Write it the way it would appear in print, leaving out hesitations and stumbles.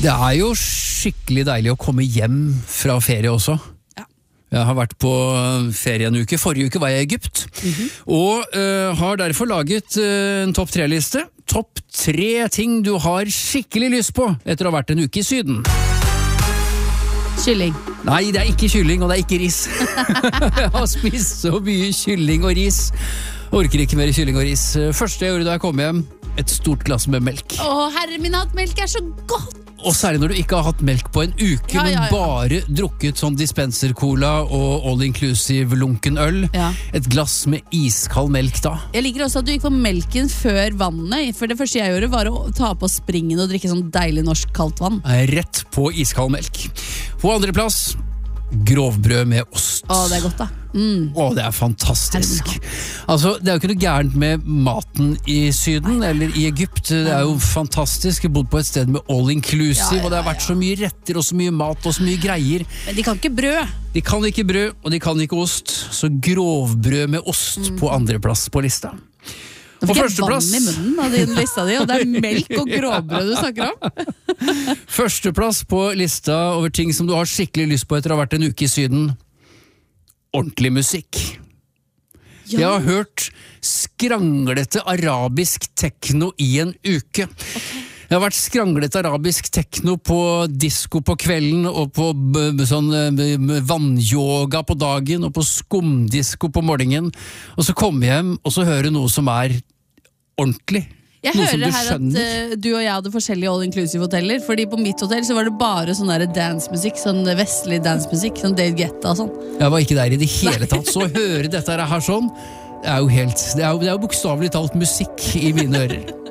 Det jo skikkelig deilig å komme hjem fra ferie også. Ja. Jeg har vært på ferie en uke. Forrige uke var jeg i Egypt. Og har derfor laget en topp 3-liste. Topp 3 ting du har skikkelig lyst på etter å ha vært en uke i Syden. Kylling. Nei, det ikke kylling, og det ikke ris. Jeg har spist så mye kylling og ris. Orker ikke mer kylling og ris. Første jeg gjorde da jeg kom hjem, et stort glass med melk. Å, herre min hatt, melk så godt! Og særlig når du ikke har hatt melk på en uke, men bare drukket sånn dispenser-cola og all-inclusive lunken øl. Ja. Et glass med iskald melk da. Jeg liker også at du gikk på melken før vannet, for det første jeg gjorde var å ta på springen og drikke sånn deilig norsk kaldt vann. Rett på iskald melk. På andre plass, grovbrød med ost. Å, det godt da. Å, det fantastisk. Altså, det jo ikke noe gærent med maten i Syden eller i Egypt. Det jo fantastisk. Jeg har bodd på et sted med all inclusive, og det har vært så mye retter og så mye mat og så mye greier. Men de kan ikke brød. De kan ikke brød, og de kan ikke ost. Så grovbrød med ost på andreplass på lista. Nå fikk jeg vann i munnen av din lista di, og det melk og grovbrød du snakker om. Førsteplass på lista over ting som du har skikkelig lyst på etter å ha vært en uke i Syden. Ordentlig musikk. Ja. Jeg har hørt skranglete arabisk tekno i en uke. Jeg har vært skranglete arabisk tekno på disco på kvelden, og på sånn vannyoga på dagen, og på skumdisko på morgenen. Og så kommer jeg hjem, og så hører jeg noe som ordentlig. Jeg hører her at du og jeg hadde forskjellige all-inclusive hoteller, fordi på mitt hotell så var det bare sånn der dancemusikk, sånn vestlig dancemusikk, sånn David Guetta og sånn. Jeg var ikke der i det hele tatt, så å høre dette her sånn, det jo bokstavelig talt musikk i mine ører.